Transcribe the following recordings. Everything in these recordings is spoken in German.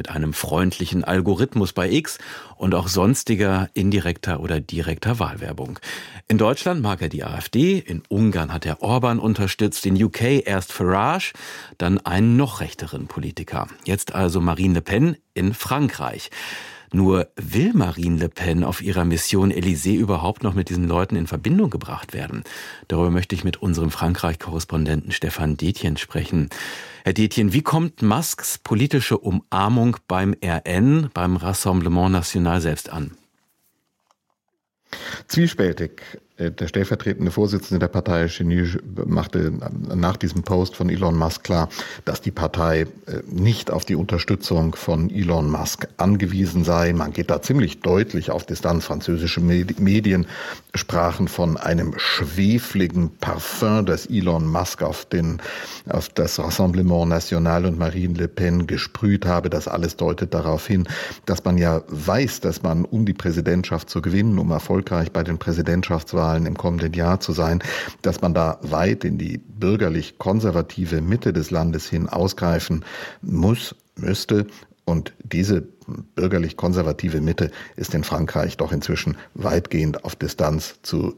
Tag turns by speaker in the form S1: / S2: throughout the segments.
S1: mit einem freundlichen Algorithmus bei X und auch sonstiger indirekter oder direkter Wahlwerbung. In Deutschland mag er die AfD, in Ungarn hat er Orban unterstützt, in UK erst Farage, dann einen noch rechteren Politiker. Jetzt also Marine Le Pen in Frankreich. Nur will Marine Le Pen auf ihrer Mission Élysée überhaupt noch mit diesen Leuten in Verbindung gebracht werden? Darüber möchte ich mit unserem Frankreich-Korrespondenten Stefan Detjen sprechen. Herr Detjen, wie kommt Musks politische Umarmung beim RN, beim Rassemblement National selbst an?
S2: Zwiespältig. Der stellvertretende Vorsitzende der Partei Chenu machte nach diesem Post von Elon Musk klar, dass die Partei nicht auf die Unterstützung von Elon Musk angewiesen sei. Man geht da ziemlich deutlich auf Distanz. Französische Medien sprachen von einem schwefligen Parfum, das Elon Musk auf das Rassemblement National und Marine Le Pen gesprüht habe. Das alles deutet darauf hin, dass man ja weiß, dass man, um die Präsidentschaft zu gewinnen, um erfolgreich bei den Präsidentschaftswahlen im kommenden Jahr zu sein, dass man da weit in die bürgerlich-konservative Mitte des Landes hin ausgreifen müsste. Und diese bürgerlich-konservative Mitte ist in Frankreich doch inzwischen weitgehend auf Distanz zu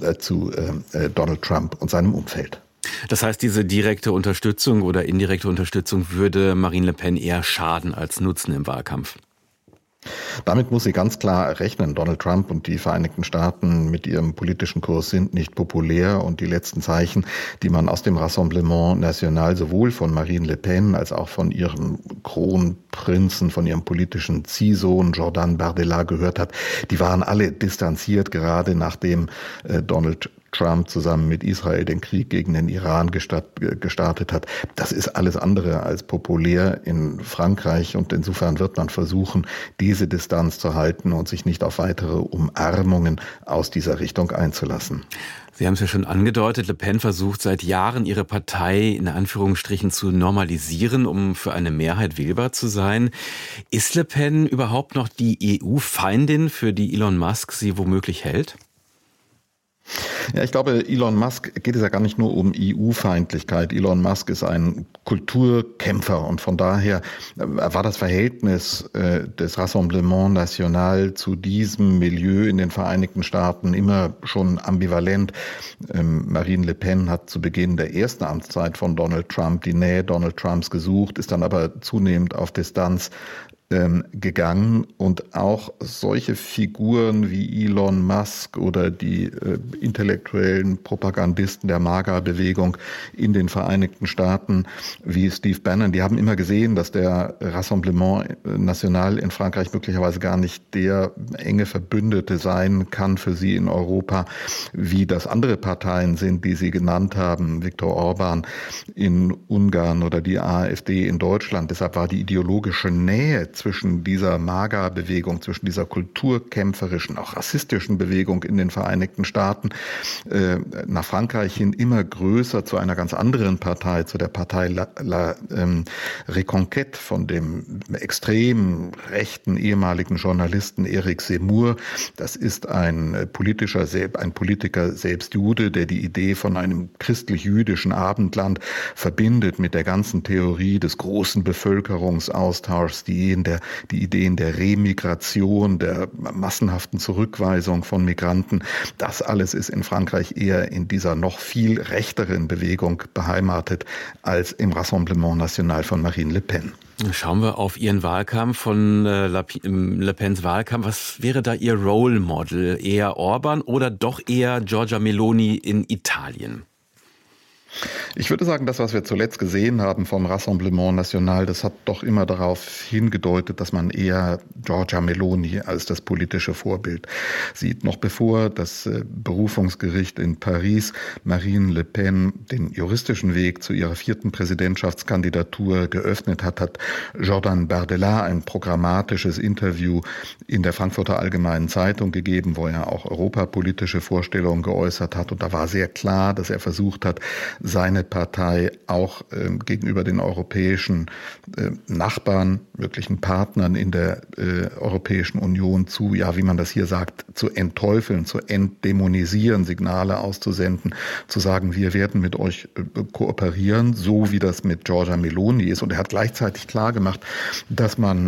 S2: Donald Trump und seinem Umfeld.
S1: Das heißt, diese direkte Unterstützung oder indirekte Unterstützung würde Marine Le Pen eher schaden als nutzen im Wahlkampf?
S2: Damit muss sie ganz klar rechnen. Donald Trump und die Vereinigten Staaten mit ihrem politischen Kurs sind nicht populär und die letzten Zeichen, die man aus dem Rassemblement National sowohl von Marine Le Pen als auch von ihrem Kronprinzen, von ihrem politischen Ziehsohn Jordan Bardella gehört hat, die waren alle distanziert, gerade nachdem Donald Trump zusammen mit Israel den Krieg gegen den Iran gestartet hat. Das ist alles andere als populär in Frankreich und insofern wird man versuchen, diese Distanz zu halten und sich nicht auf weitere Umarmungen aus dieser Richtung einzulassen.
S1: Sie haben es ja schon angedeutet, Le Pen versucht seit Jahren, ihre Partei in Anführungsstrichen zu normalisieren, um für eine Mehrheit wählbar zu sein. Ist Le Pen überhaupt noch die EU-Feindin, für die Elon Musk sie womöglich hält?
S2: Ja, ich glaube, Elon Musk geht es ja gar nicht nur um EU-Feindlichkeit. Elon Musk ist ein Kulturkämpfer und von daher war das Verhältnis des Rassemblement National zu diesem Milieu in den Vereinigten Staaten immer schon ambivalent. Marine Le Pen hat zu Beginn der ersten Amtszeit von Donald Trump die Nähe Donald Trumps gesucht, ist dann aber zunehmend auf Distanz gegangen und auch solche Figuren wie Elon Musk oder die intellektuellen Propagandisten der MAGA-Bewegung in den Vereinigten Staaten wie Steve Bannon, die haben immer gesehen, dass der Rassemblement National in Frankreich möglicherweise gar nicht der enge Verbündete sein kann für sie in Europa, wie das andere Parteien sind, die sie genannt haben, Viktor Orban in Ungarn oder die AfD in Deutschland. Deshalb war die ideologische Nähe zwischen dieser MAGA-Bewegung, zwischen dieser kulturkämpferischen, auch rassistischen Bewegung in den Vereinigten Staaten nach Frankreich hin immer größer zu einer ganz anderen Partei, zu der Partei La Reconquête von dem extrem rechten ehemaligen Journalisten Eric Zemmour. Das ist ein Politiker, selbst Jude, der die Idee von einem christlich-jüdischen Abendland verbindet mit der ganzen Theorie des großen Bevölkerungsaustauschs, die Ideen der Remigration, der massenhaften Zurückweisung von Migranten. Das alles ist in Frankreich eher in dieser noch viel rechteren Bewegung beheimatet als im Rassemblement National von Marine Le Pen.
S1: Schauen wir auf Ihren Wahlkampf, von Le Pens Wahlkampf. Was wäre da Ihr Role Model? Eher Orban oder doch eher Giorgia Meloni in Italien?
S2: Ich würde sagen, das, was wir zuletzt gesehen haben vom Rassemblement National, das hat doch immer darauf hingedeutet, dass man eher Giorgia Meloni als das politische Vorbild sieht. Noch bevor das Berufungsgericht in Paris Marine Le Pen den juristischen Weg zu ihrer 4. Präsidentschaftskandidatur geöffnet hat, hat Jordan Bardella ein programmatisches Interview in der Frankfurter Allgemeinen Zeitung gegeben, wo er auch europapolitische Vorstellungen geäußert hat. Und da war sehr klar, dass er versucht hat, seine Partei auch gegenüber den europäischen Nachbarn, möglichen Partnern in der Europäischen Union zu, ja, wie man das hier sagt, zu entteufeln, zu entdämonisieren, Signale auszusenden, zu sagen, wir werden mit euch kooperieren, so wie das mit Giorgia Meloni ist. Und er hat gleichzeitig klar gemacht, dass man